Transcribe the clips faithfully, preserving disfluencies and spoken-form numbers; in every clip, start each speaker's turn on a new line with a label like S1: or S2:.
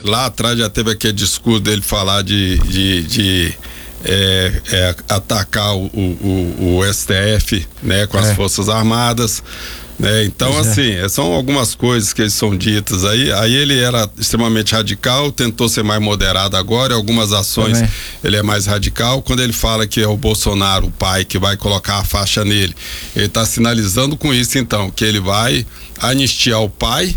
S1: lá atrás já teve aquele discurso dele falar de, de, de é, é, atacar o, o, o S T F, né, com as é. Forças Armadas. É, então, pois assim, é. são algumas coisas que são ditas aí. Aí ele era extremamente radical, tentou ser mais moderado agora, em algumas ações Também. ele é mais radical. Quando ele fala que é o Bolsonaro, o pai, que vai colocar a faixa nele, ele está sinalizando com isso, então, que ele vai anistiar o pai,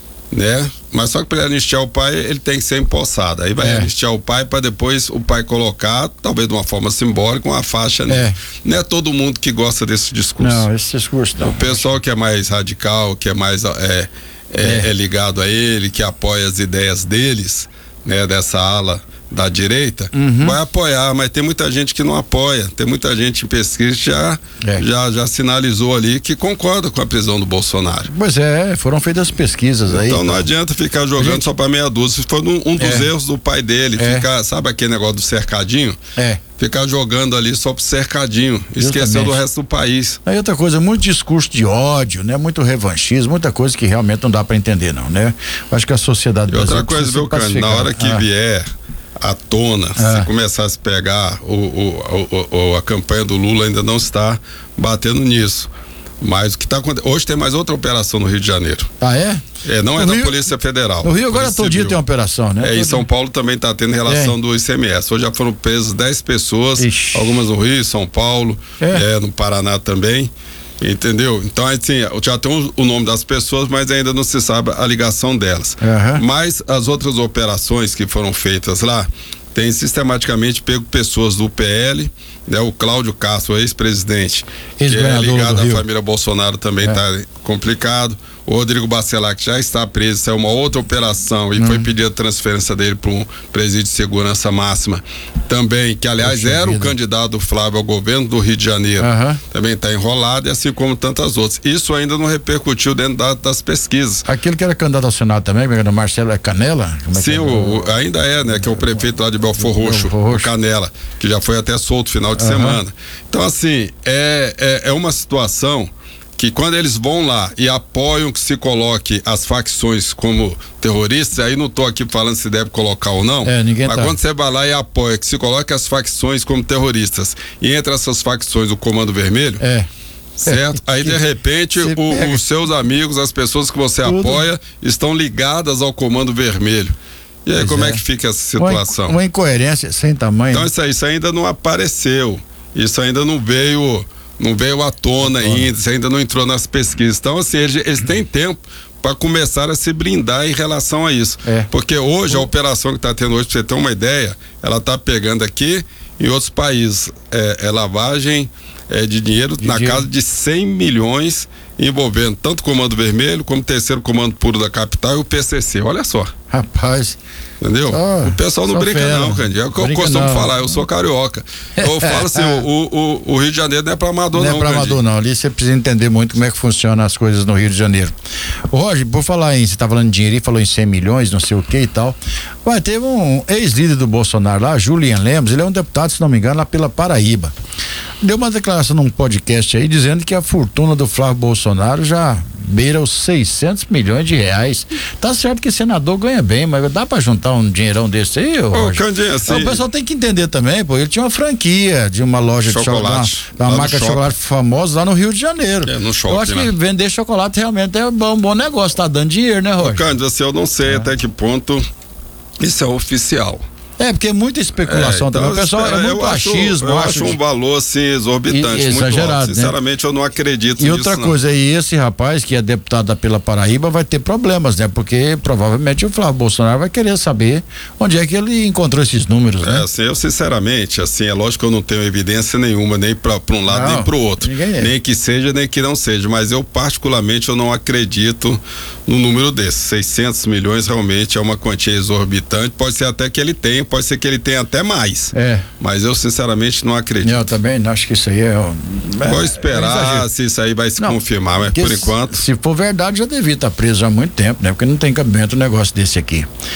S1: né? Mas só que para ele anistiar o pai, ele tem que ser empossado. Aí vai é. anistiar o pai para depois o pai colocar, talvez de uma forma simbólica, uma faixa. Né? É. Não é todo mundo que gosta desse discurso.
S2: Não, esse discurso não.
S1: O pessoal que é mais radical, que é mais é, é, é. é ligado a ele, que apoia as ideias deles, né? Dessa ala da direita, uhum. vai apoiar, mas tem muita gente que não apoia. Tem muita gente em pesquisa que já, é. já, já sinalizou ali que concorda com a prisão do Bolsonaro.
S2: Pois é, foram feitas pesquisas aí.
S1: Então não então. adianta ficar jogando gente... só para meia dúzia. Foi um, um dos é. erros do pai dele, é. ficar, sabe aquele negócio do cercadinho? É. Ficar jogando ali só pro cercadinho, esquecendo do resto do país.
S2: Aí outra coisa, muito discurso de ódio, né? Muito revanchismo, muita coisa que realmente não dá para entender não, né? Eu acho que a sociedade
S1: e outra coisa, viu, Cândido, na hora que ah. vier à tona, ah. se começar a se pegar, o, o, o, o, a campanha do Lula ainda não está batendo nisso. Mas o que está acontecendo, hoje tem mais outra operação no Rio de Janeiro.
S2: Ah, é?
S1: É, não no é Rio, da Polícia Federal.
S2: No Rio agora todo dia tem uma operação, né?
S1: É, em São Paulo também está tendo relação é. do I C M S. Hoje já foram presas dez pessoas, Ixi. algumas no Rio, São Paulo, é. É, no Paraná também. Entendeu? Então, assim, já tem o nome das pessoas, mas ainda não se sabe a ligação delas. Uhum. Mas as outras operações que foram feitas lá, tem sistematicamente pego pessoas do P L, né? O Cláudio Castro, ex-presidente, que é ligado à família Bolsonaro, também está é. complicado. O Rodrigo Bacelar, que já está preso, isso é uma outra operação e hum. foi pedir a transferência dele para um presídio de segurança máxima também, que aliás Poxa era vida. o candidato do Flávio ao governo do Rio de Janeiro, uhum. também está enrolado, e assim como tantas outras. Isso ainda não repercutiu dentro da, das pesquisas.
S2: Aquele que era candidato ao Senado também, o Marcelo Canela?
S1: Como é Sim,
S2: que é?
S1: O, o, ainda é, né? Que é o prefeito lá de Belfor Roxo, o Canela, que já foi até solto final de uhum. semana. Então, assim, é, é, é uma situação que quando eles vão lá e apoiam que se coloque as facções como terroristas, aí não estou aqui falando se deve colocar ou não,
S2: é, ninguém
S1: mas
S2: tá.
S1: quando você vai lá e apoia que se coloque as facções como terroristas, e entre essas facções o Comando Vermelho, é. certo? Aí de repente o, os seus amigos, as pessoas que você Tudo. apoia, estão ligadas ao Comando Vermelho. E aí pois como é. é que fica essa situação?
S2: Uma, uma incoerência sem tamanho.
S1: Então isso, aí, isso ainda não apareceu, isso ainda não veio... Não veio à tona ainda, isso ainda não entrou nas pesquisas. Então, assim, eles, eles têm tempo para começar a se blindar em relação a isso. É. Porque hoje, a operação que está tendo hoje, para você ter uma ideia, ela está pegando aqui em outros países. É, é lavagem é, de dinheiro de na dinheiro. casa de cem milhões, envolvendo tanto o Comando Vermelho como o terceiro Comando Puro da Capital e o P C C. Olha só.
S2: Rapaz.
S1: Entendeu? Oh, o pessoal não brinca fera. não, Cândido. É o que eu costumo não. falar, eu sou carioca. Eu falo assim, o, o, o Rio de Janeiro não é pra amador não. Não é pra
S2: Cândido. amador não, ali você precisa entender muito como é que funcionam as coisas no Rio de Janeiro. Ô, Roger, por falar em, você tá falando de dinheiro e falou em cem milhões, não sei o que e tal. Ué, teve um ex-líder do Bolsonaro lá, Julian Lemos, ele é um deputado, se não me engano, lá pela Paraíba. Deu uma declaração num podcast aí dizendo que a fortuna do Flávio Bolsonaro já beira os seiscentos milhões de reais. Tá certo que senador ganha bem, mas dá pra juntar um dinheirão desse aí, ô,
S1: Candinha, assim,
S2: o pessoal tem que entender também, pô, ele tinha uma franquia de uma loja chocolate, de chocolate, uma, uma marca de chocolate famosa lá no Rio de Janeiro.
S1: É, no shopping,
S2: eu acho
S1: né?
S2: que vender chocolate realmente é um bom, um bom negócio, tá dando dinheiro, né, Roger?
S1: Cândido, assim, eu não sei é. até que ponto isso é oficial.
S2: É, porque é muita especulação é, então, também. O pessoal é muito achismo.
S1: Eu acho, eu acho um valor, assim, exorbitante, e, muito alto. Sinceramente, né? eu não acredito
S2: e nisso, E outra
S1: não.
S2: coisa, e esse rapaz que é deputado pela Paraíba vai ter problemas, né? Porque provavelmente o Flávio Bolsonaro vai querer saber onde é que ele encontrou esses números, né?
S1: É, assim, eu sinceramente, assim, é lógico que eu não tenho evidência nenhuma, nem para um lado, não, nem para o outro. É. Nem que seja, nem que não seja. Mas eu, particularmente, eu não acredito no número desse. seiscentos milhões realmente é uma quantia exorbitante. Pode ser até que ele tenha, pode ser que ele tenha até mais. É. Mas eu sinceramente não acredito.
S2: Eu também não acho que isso aí é. é
S1: Vou esperar é se isso aí vai se não, confirmar, mas por enquanto.
S2: Se for verdade, já devia estar preso há muito tempo, né? Porque não tem cabimento um negócio desse aqui.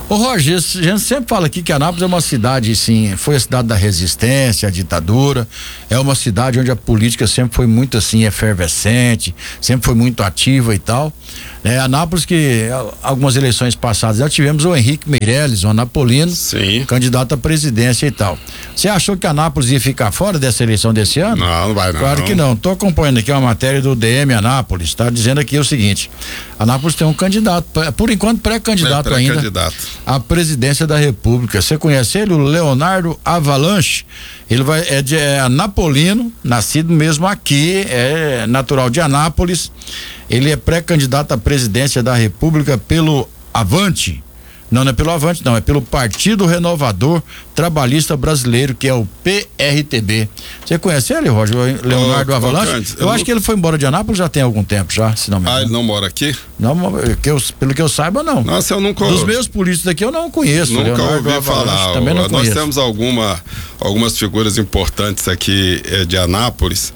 S2: Ô Roger, a gente sempre fala aqui que Anápolis é uma cidade, sim, foi a cidade da resistência, a ditadura, é uma cidade onde a política sempre foi muito assim, efervescente, sempre foi muito ativa e tal. É, Anápolis que algumas eleições passadas já tivemos o Henrique Meirelles, um anapolino,
S1: sim,
S2: candidato à presidência e tal. Você achou que Anápolis ia ficar fora dessa eleição desse ano?
S1: Não, não vai não.
S2: Claro que não. Tô acompanhando aqui uma matéria do D M Anápolis, tá dizendo aqui o seguinte: Anápolis tem um candidato, por enquanto pré-candidato
S1: é,
S2: ainda à presidência da República. Você conhece ele? O Leonardo Avalanche. Ele vai, é, de, é anapolino, nascido mesmo aqui, é natural de Anápolis. Ele é pré-candidato à presidência da República pelo Avante. Não, não é pelo Avante, não, é pelo Partido Renovador Trabalhista Brasileiro, que é o P R T B. Você conhece ele, Roger? Leonardo oh, Avalanche? Eu, eu acho não... que ele foi embora de Anápolis já tem algum tempo, já, se não me engano.
S1: Ah, ele não mora aqui?
S2: Não, que eu, pelo que eu saiba, não.
S1: Nossa, eu nunca...
S2: Dos meus políticos aqui, eu não conheço.
S1: Nunca
S2: Leonardo
S1: ouvi falar.
S2: Também não
S1: Nós
S2: conheço.
S1: temos alguma, algumas figuras importantes aqui é, de Anápolis,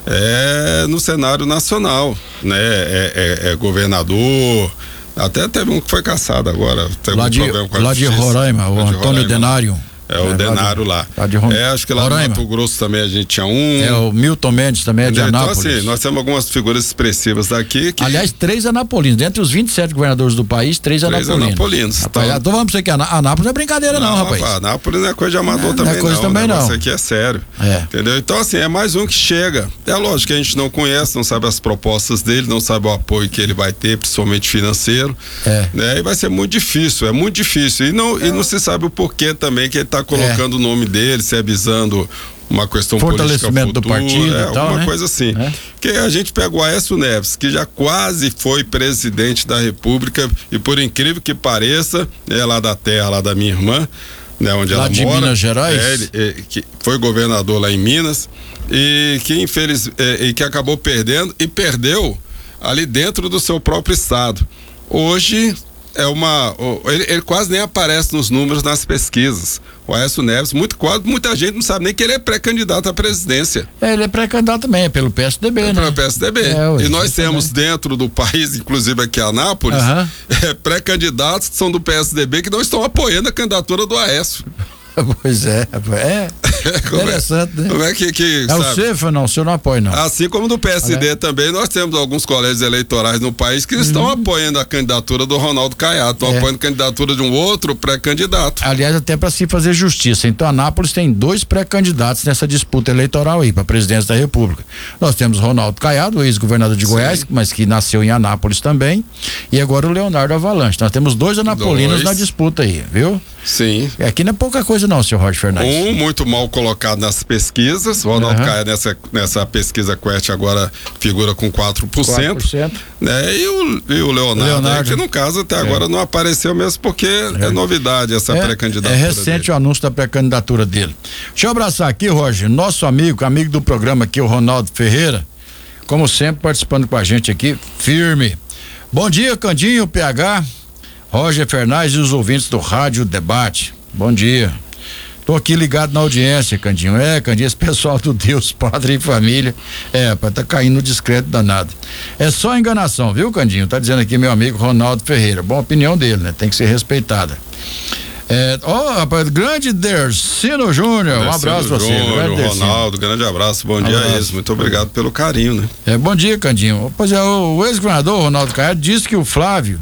S1: é, no cenário nacional, né? É, é, é governador... Até teve um que foi caçado agora. Teve
S2: lá
S1: um
S2: de,
S1: problema com a
S2: lá de Roraima, o Antônio
S1: Roraima.
S2: Denário.
S1: É o é, Denário lá. De, lá. De Rom... É, acho que lá Roraima. No Mato Grosso também a gente tinha um.
S2: É, o Milton Mendes também é de Anápolis.
S1: Então, assim, nós temos algumas figuras expressivas daqui. Que...
S2: Aliás, três anapolinos. Dentre os vinte e sete governadores do país, três, três anapolinos.
S1: anapolinos.
S2: Rapaz, então... tô falando pra você que Anápolis não é brincadeira, não, não rapaz.
S1: rapaz. Anápolis não é coisa de amador
S2: não,
S1: também,
S2: não. É coisa
S1: não,
S2: também, não.
S1: Isso aqui é sério.
S2: É.
S1: Entendeu? Então, assim, é mais um que chega. É lógico que a gente não conhece, não sabe as propostas dele, não sabe o apoio que ele vai ter, principalmente financeiro.
S2: É.
S1: Né? E vai ser muito difícil, é muito difícil. E não, é. e não se sabe o porquê também que ele tá colocando o nome dele, se avisando uma questão
S2: fortalecimento
S1: política futura,
S2: do partido
S1: é,
S2: e tal,
S1: alguma
S2: né?
S1: coisa assim.
S2: É.
S1: Porque a gente pega o Aécio Neves, que já quase foi presidente da República e por incrível que pareça, é lá da terra, lá da minha irmã, né, onde
S2: lá
S1: ela
S2: de
S1: mora.
S2: Minas Gerais?
S1: É, ele, é, que foi governador lá em Minas e que infeliz, é, e que acabou perdendo e perdeu ali dentro do seu próprio estado. Hoje é uma, ele, ele quase nem aparece nos números nas pesquisas. O Aécio Neves, muito, quase, muita gente não sabe nem que ele é pré-candidato à presidência.
S2: É, ele é pré-candidato também, é pelo P S D B, é né?
S1: Pelo P S D B. É, ué, e nós temos também dentro do país, inclusive aqui em Anápolis, uh-huh. é, pré-candidatos que são do P S D B que não estão apoiando a candidatura do Aécio.
S2: Pois é, é interessante,
S1: é, né? Como é que, que
S2: é o Cefa, não, o senhor não apoia, não.
S1: Assim como do P S D é. também, nós temos alguns colégios eleitorais no país que uhum. estão apoiando a candidatura do Ronaldo Caiado, estão é. apoiando a candidatura de um outro pré-candidato.
S2: Aliás, até para se fazer justiça, então Anápolis tem dois pré-candidatos nessa disputa eleitoral aí, para a presidência da República. Nós temos Ronaldo Caiado, ex-governador de Sim. Goiás, mas que nasceu em Anápolis também, e agora o Leonardo Avalanche. Nós temos dois anapolinos dois. na disputa aí, viu?
S1: Sim.
S2: Aqui não é pouca coisa não, senhor Roger Fernandes.
S1: Um muito mal colocado nas pesquisas, o Ronaldo uhum. Caiado nessa, nessa pesquisa Quest agora figura com quatro por cento. quatro por cento. Né? E o, e o Leonardo, Leonardo. Aí, que no caso até é. agora não apareceu mesmo porque é, é novidade essa é, pré-candidatura.
S2: É recente dele. O anúncio da pré-candidatura dele. Deixa eu abraçar aqui, Roger, nosso amigo, amigo do programa aqui, o Ronaldo Ferreira, como sempre participando com a gente aqui, firme. Bom dia, Candinho, P H, Roger Fernandes e os ouvintes do Rádio Debate. Bom dia. Tô aqui ligado na audiência, Candinho. É, Candinho, esse pessoal do Deus, Padre e Família. É, rapaz, tá caindo no discreto danado. É só enganação, viu, Candinho? Tá dizendo aqui meu amigo Ronaldo Ferreira. Bom, opinião dele, né? Tem que ser respeitada. É, ó, oh, rapaz, grande Dercino Júnior, um abraço pra você.
S1: Júnior, Ronaldo, grande abraço, bom dia a eles, muito obrigado pelo carinho, né?
S2: É, bom dia, Candinho. Pois é, o, o ex-governador Ronaldo Caiado disse que o Flávio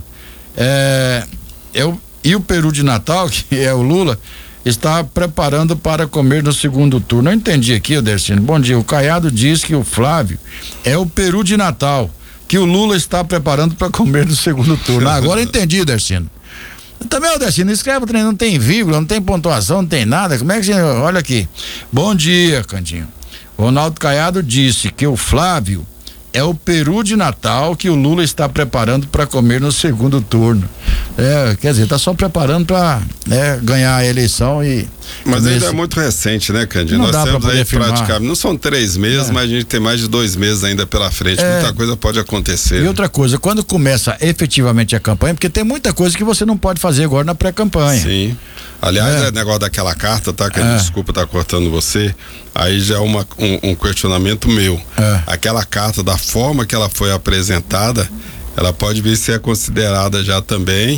S2: é, é o, e o peru de Natal, que é o Lula, está preparando para comer no segundo turno. Eu entendi aqui, Dercino. Bom dia, o Caiado diz que o Flávio é o peru de Natal, que o Lula está preparando para comer no segundo turno. Ah, agora eu entendi, Dercino. Também, o Dercino, escreve, não tem vírgula, não tem pontuação, não tem nada. Como é que você. Olha aqui. Bom dia, Candinho. Ronaldo Caiado disse que o Flávio é o peru de Natal que o Lula está preparando para comer no segundo turno. É, quer dizer, tá só preparando para né, ganhar a eleição e.
S1: Mas ainda esse... é muito recente, né, Candinho? Nós temos aí praticamente, não são três meses, é. mas a gente tem mais de dois meses ainda pela frente, é. muita coisa pode acontecer.
S2: E outra coisa, quando começa efetivamente a campanha, porque tem muita coisa que você não pode fazer agora na pré-campanha.
S1: Sim. Aliás, é, é negócio daquela carta, tá? Que é. Desculpa estar tá cortando você. Aí já é uma, um, um questionamento meu. É. Aquela carta, da forma que ela foi apresentada, ela pode vir ser considerada já também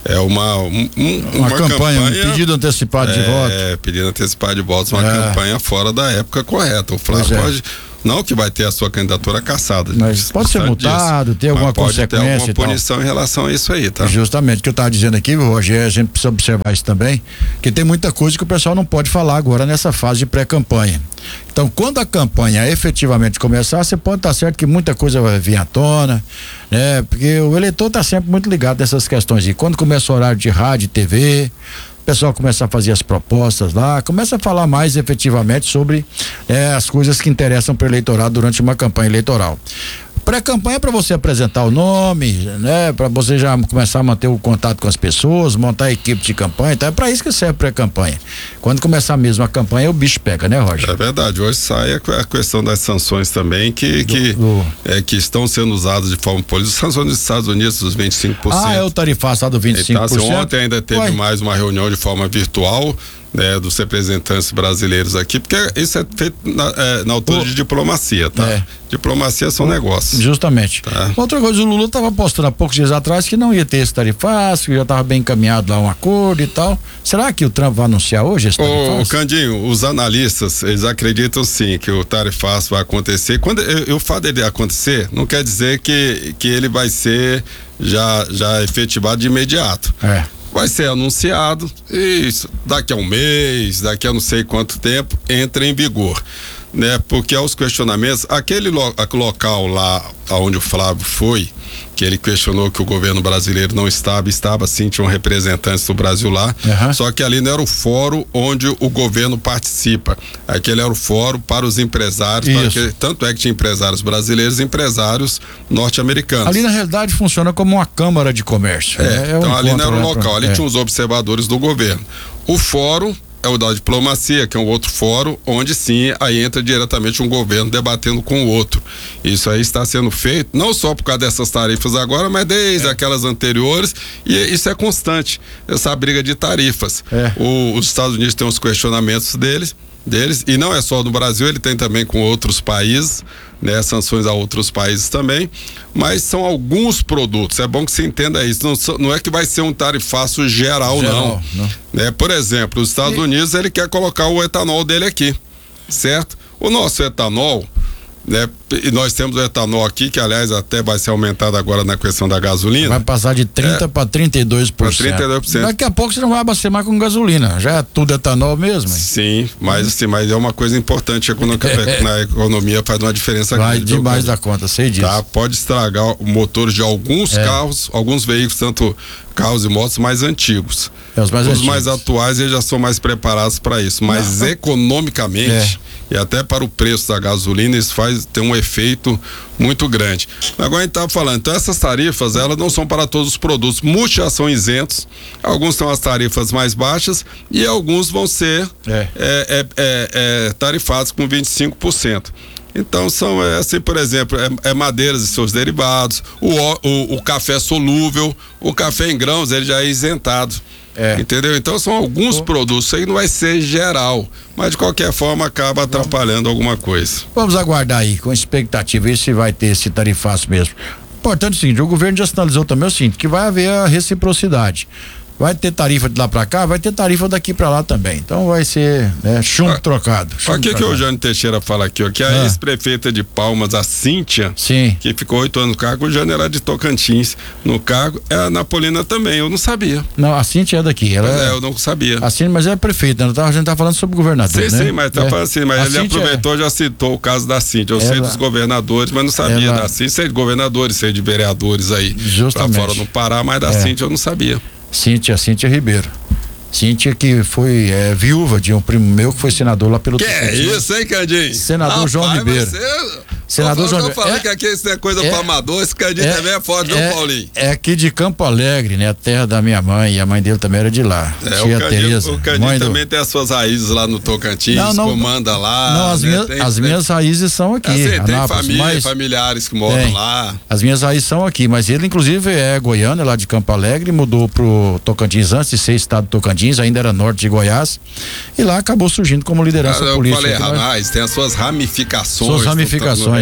S1: é uma um, um,
S2: uma, uma campanha, campanha, um pedido antecipado
S1: é,
S2: de voto.
S1: É, pedido antecipado de votos, uma é. campanha fora da época correta. O Flávio pode, não que vai ter a sua candidatura cassada.
S2: Mas pode ser multado, disso, ter alguma
S1: pode
S2: consequência
S1: ter alguma punição em relação a isso aí, tá?
S2: Justamente, o que eu estava dizendo aqui, Rogério, a gente precisa observar isso também, que tem muita coisa que o pessoal não pode falar agora nessa fase de pré-campanha. Então, quando a campanha efetivamente começar, você pode estar certo que muita coisa vai vir à tona, né? Porque o eleitor está sempre muito ligado nessas questões. E quando começa o horário de rádio e T V, o pessoal começa a fazer as propostas lá, começa a falar mais efetivamente sobre é, as coisas que interessam para o eleitorado durante uma campanha eleitoral. Pré-campanha é para você apresentar o nome, né? Para você já começar a manter o contato com as pessoas, montar a equipe de campanha, então é para isso que serve pré-campanha. Quando começar mesmo a campanha, o bicho pega, né, Roger?
S1: É verdade, hoje sai a questão das sanções também, que,
S2: do,
S1: que,
S2: do...
S1: É, que estão sendo usadas de forma política. Sanções dos Estados Unidos, dos vinte e cinco por cento.
S2: Ah, é o tarifaço do vinte e cinco por cento?
S1: Então, assim, ontem ainda teve Ué. mais uma reunião de forma virtual, né, dos representantes brasileiros aqui, porque isso é feito na, é, na altura oh. de diplomacia, tá? É. Diplomacia são oh. negócios.
S2: Justamente. Tá? Outra coisa, o Lula estava postando há poucos dias atrás que não ia ter esse tarifaço, que já estava bem encaminhado lá um acordo e tal. Será que o Trump vai anunciar hoje esse tarifaço?
S1: Ô, Candinho, os analistas, eles acreditam sim que o tarifaço vai acontecer. Quando eu, o fato dele acontecer, não quer dizer que, que ele vai ser já, já efetivado de imediato. É. Vai ser anunciado e daqui a um mês, daqui a não sei quanto tempo, entra em vigor, né? Porque aos questionamentos, aquele lo, local lá onde o Flávio foi, que ele questionou que o governo brasileiro não estava, estava sim, tinham representantes do Brasil lá, uhum. Só que ali não era o fórum onde o governo participa, aquele era o fórum para os empresários, para que, tanto é que tinha empresários brasileiros e empresários norte-americanos.
S2: Ali na realidade funciona como uma câmara de comércio.
S1: É,
S2: né? é
S1: então
S2: um
S1: ali não era o
S2: né,
S1: local, ali
S2: é.
S1: tinha os observadores do governo. O fórum é o da diplomacia, que é um outro fórum, onde sim, aí entra diretamente um governo debatendo com o outro. Isso aí está sendo feito, não só por causa dessas tarifas agora, mas desde é. aquelas anteriores, e isso é constante, essa briga de tarifas. É. O, os Estados Unidos têm os questionamentos deles, deles, e não é só no Brasil, ele tem também com outros países, né, sanções a outros países também, mas são alguns produtos, é bom que se entenda isso, não, não é que vai ser um tarifaço geral, geral não, não. Né, por exemplo, os Estados e... Unidos, ele quer colocar o etanol dele aqui, certo? O nosso etanol, né, e nós temos o etanol aqui, que aliás até vai ser aumentado agora na questão da gasolina.
S2: Vai passar de trinta para trinta e dois por cento. Para trinta e dois por cento. Daqui a pouco você não vai abastecer mais com gasolina, já é tudo etanol mesmo. Hein?
S1: Sim, mas, assim, mas é uma coisa importante na economia, faz uma diferença
S2: grande. Vai demais da conta, sei disso.
S1: Tá? Pode estragar o motor de alguns é. carros, alguns veículos, tanto carros e motos mais antigos.
S2: É, os mais,
S1: os
S2: antigos.
S1: mais atuais eles já são mais preparados para isso, mas não. economicamente é. e até para o preço da gasolina isso faz ter um efeito muito grande. Agora a gente tá falando, então essas tarifas elas não são para todos os produtos, muitos já são isentos, alguns têm as tarifas mais baixas e alguns vão ser é. É, é, é, é, tarifados com vinte e cinco por cento. Então são é, assim, por exemplo, é, é madeiras e seus derivados, o, o, o café solúvel, o café em grãos ele já é isentado. É. Entendeu? Então são alguns oh. produtos, isso aí não vai ser geral, mas de qualquer forma acaba atrapalhando alguma coisa.
S2: Vamos aguardar aí, com expectativa, ver se vai ter esse tarifaço mesmo. Importante é o seguinte, o governo já sinalizou também o seguinte, que vai haver a reciprocidade. Vai ter tarifa de lá pra cá, vai ter tarifa daqui pra lá também. Então vai ser né, chumbo ah, trocado.
S1: Olha o que, que o Jânio Teixeira fala aqui, ó, que a ah. ex-prefeita de Palmas, a Cíntia,
S2: Sim.
S1: que ficou oito anos no cargo, o Jânio era de Tocantins no cargo, é a Napolina também, eu não sabia.
S2: Não, a Cíntia é daqui. Ela
S1: é,
S2: é,
S1: eu não sabia.
S2: A Cíntia, mas é prefeita, né? A gente tá falando sobre o governador,
S1: sim,
S2: né?
S1: Sim, mas tá
S2: é.
S1: falando assim, mas a ele Cíntia aproveitou e é... já citou o caso da Cíntia. Eu ela... sei dos governadores, mas não sabia ela... da Cíntia, sei de governadores, sei de vereadores aí.
S2: Justamente.
S1: Lá fora no Pará, mas da é. Cíntia eu não sabia.
S2: Cíntia, Cíntia Ribeiro. Cíntia que foi é, viúva de um primo meu que foi senador lá pelo
S1: Que é isso, hein, Candinho?
S2: Senador Rapaz, João Ribeiro.
S1: Você...
S2: Senador João
S1: Ribeiro. Eu falei é, que aqui isso não é coisa é, pra amador, esse Candinho é, também é forte, viu,
S2: é,
S1: Paulinho?
S2: É aqui de Campo Alegre, né? A terra da minha mãe, e a mãe dele também era de lá.
S1: É, Tia o Candinho, Tereza, o Candinho também do... tem as suas raízes lá no Tocantins, não, não, comanda lá.
S2: Não, as,
S1: né?
S2: minhas,
S1: tem,
S2: as
S1: tem...
S2: minhas raízes são aqui.
S1: Assim, tem
S2: Anápolis,
S1: família,
S2: mas...
S1: familiares que moram
S2: tem.
S1: lá.
S2: As minhas raízes são aqui, mas ele inclusive é goiano, é lá de Campo Alegre, mudou pro Tocantins antes de ser estado do Tocantins, ainda era norte de Goiás, e lá acabou surgindo como liderança
S1: ah, eu
S2: política.
S1: Eu falei errado, mas tem as suas ramificações.
S2: Suas ramificações,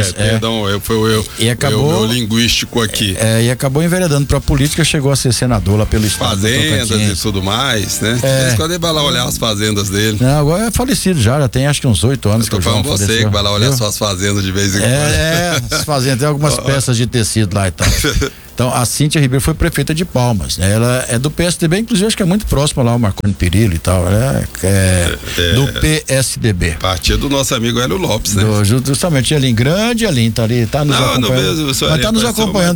S2: Fazendas.
S1: É, é. Perdão, eu, foi o eu,
S2: e acabou,
S1: o meu linguístico aqui.
S2: É, e acabou enveredando pra política, chegou a ser senador lá pelo estado.
S1: Fazendas e tudo mais, né?
S2: É.
S1: Quando ele vai lá olhar as fazendas dele.
S2: Não, agora é falecido já, já tem acho que uns oito anos.
S1: Eu tô
S2: que
S1: falando você faleceu. Que vai lá olhar Viu? Suas fazendas de vez em quando.
S2: É, é as fazendas, tem algumas peças de tecido lá e tal. Então, a Cíntia Ribeiro foi prefeita de Palmas, né? Ela é do P S D B, inclusive acho que é muito próxima lá, o Marconi Perillo e tal, né? É, é, do P S D B.
S1: Partido do nosso amigo Hélio Lopes, né?
S2: Do, justamente, Elim, grande Elim, tá ali, tá nos não, acompanhando.
S1: Não mesmo,
S2: mas tá nos acompanhando